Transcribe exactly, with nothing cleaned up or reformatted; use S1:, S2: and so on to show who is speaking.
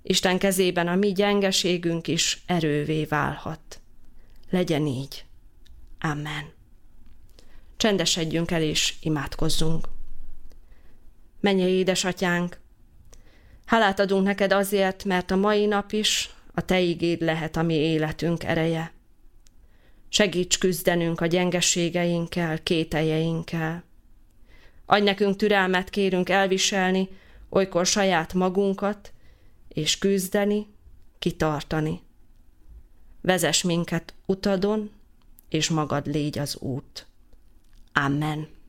S1: Isten kezében a mi gyengeségünk is erővé válhat. Legyen így. Amen. Csendesedjünk el és imádkozzunk. Mennyei édesatyánk, hálát adunk neked azért, mert a mai nap is a te igéd lehet a mi életünk ereje. Segíts küzdenünk a gyengeségeinkkel, kételjeinkkel. Adj nekünk türelmet, kérünk elviselni, olykor saját magunkat, és küzdeni, kitartani. Vezess minket utadon, és magad légy az út. Amen.